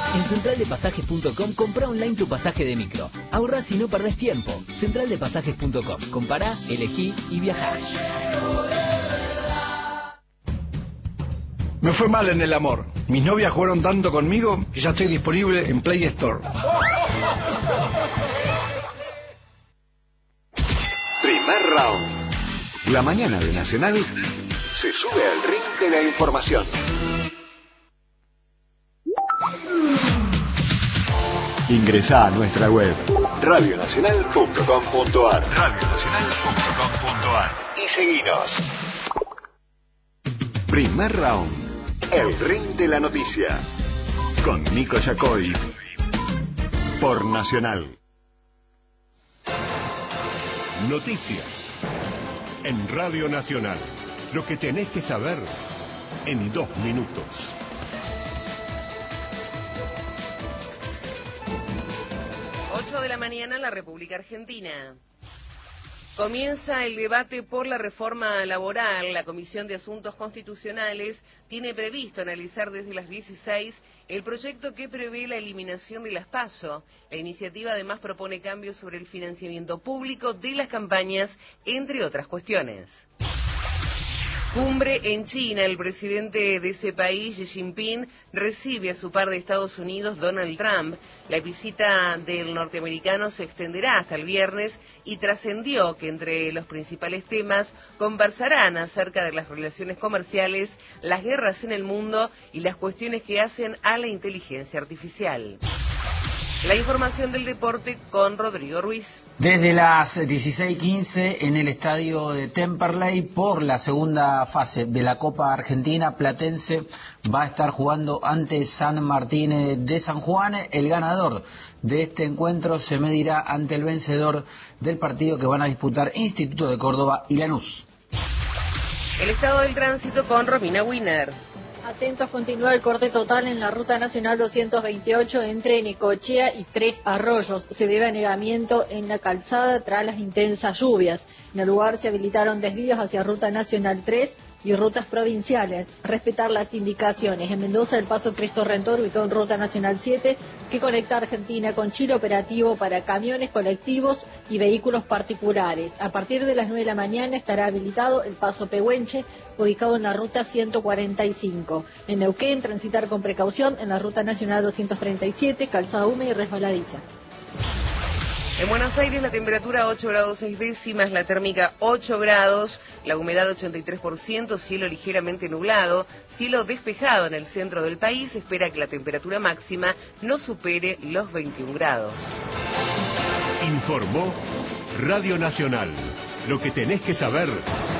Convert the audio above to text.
En centraldepasajes.com comprá online tu pasaje de micro. Ahorrás y no perdés tiempo. Centraldepasajes.com. Compará, elegí y viajá. Me fue mal en el amor. Mis novias jugaron tanto conmigo que ya estoy disponible en Play Store. Primer round. La mañana de Nacional se sube al ring de la información. Ingresá a nuestra web radionacional.com.ar y seguinos. Primer round. El ring de la noticia. Con Nico Yacoy. Por Nacional. Noticias. En Radio Nacional. Lo que tenés que saber en 2 minutos. 8 de la mañana en la República Argentina. Comienza el debate por la reforma laboral. La Comisión de Asuntos Constitucionales tiene previsto analizar desde las 16 el proyecto que prevé la eliminación de las PASO. La iniciativa además propone cambios sobre el financiamiento público de las campañas, entre otras cuestiones. Cumbre en China. El presidente de ese país, Xi Jinping, recibe a su par de Estados Unidos, Donald Trump. La visita del norteamericano se extenderá hasta el viernes y trascendió que entre los principales temas conversarán acerca de las relaciones comerciales, las guerras en el mundo y las cuestiones que hacen a la inteligencia artificial. La información del deporte con Rodrigo Ruiz. Desde las 16:15 en el estadio de Temperley por la segunda fase de la Copa Argentina, Platense va a estar jugando ante San Martín de San Juan. El ganador de este encuentro se medirá ante el vencedor del partido que van a disputar Instituto de Córdoba y Lanús. El estado del tránsito con Romina Wiener. Atentos, continúa el corte total en la Ruta Nacional 228 entre Necochea y Tres Arroyos. Se debe a anegamiento en la calzada tras las intensas lluvias. En el lugar se habilitaron desvíos hacia Ruta Nacional 3 y rutas provinciales. Respetar las indicaciones. En Mendoza, el paso Cristo Redentor, ubicado en Ruta Nacional 7, que conecta Argentina con Chile, operativo para camiones, colectivos y vehículos particulares. A partir de las 9 de la mañana estará habilitado el paso Pehuenche, ubicado en la Ruta 145. En Neuquén, transitar con precaución en la Ruta Nacional 237, calzada húmeda y resbaladiza. En Buenos Aires la temperatura 8 grados 6 décimas, la térmica 8 grados, la humedad 83%, cielo ligeramente nublado, cielo despejado en el centro del país. Espera que la temperatura máxima no supere los 21 grados. Informó Radio Nacional. Lo que tenés que saber